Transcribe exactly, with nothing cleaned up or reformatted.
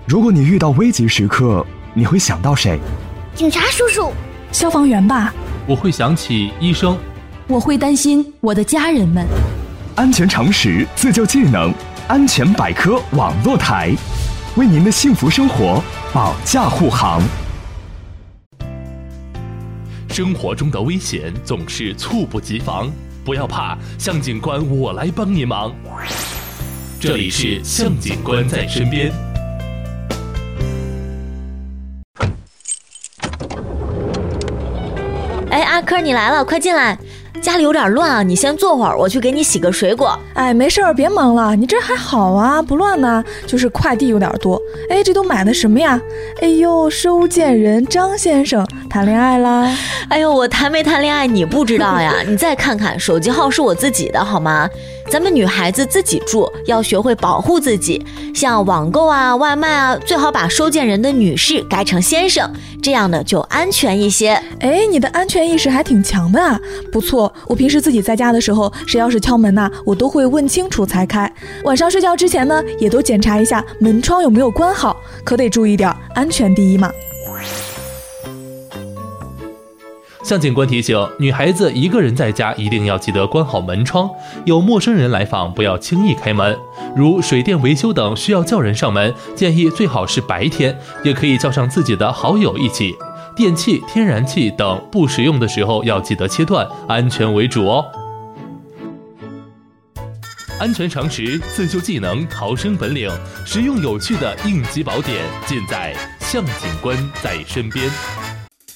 如果你遇到危急时刻，你会想到谁？ 警察叔叔。 消防员吧。 我会想起医生。 我会担心我的家人们。 安全常识，自救技能，安全百科网络台，为您的幸福生活保驾护航。 生活中的危险总是猝不及防，不要怕，向警官我来帮您忙。这里是向警官在身边。 哎，阿珂你来了，快进来。家里有点乱啊，你先坐会儿，我去给你洗个水果。 哎，没事儿，别忙了，你这还好啊，不乱呢，就是快递有点多。哎，这都买的什么呀？哎呦，收件人张先生谈恋爱啦？ 哎呦，我谈没谈恋爱你不知道呀？你再看看，手机号是我自己的好吗？咱们女孩子自己住，要学会保护自己，像网购啊、外卖啊，最好把收件人的女士改成先生，这样呢就安全一些。 哎，你的安全意识还挺强的啊，不错。我平时自己在家的时候，谁要是敲门呐，我都会问清楚才开。晚上睡觉之前呢，也都检查一下门窗有没有关好，可得注意点，安全第一嘛。 向警官提醒，女孩子一个人在家一定要记得关好门窗，有陌生人来访不要轻易开门，如水电维修等需要叫人上门，建议最好是白天，也可以叫上自己的好友一起。电器、天然气等不使用的时候要记得切断，安全为主哦。安全常识、自救技能、逃生本领，实用有趣的应急宝典，尽在向警官在身边。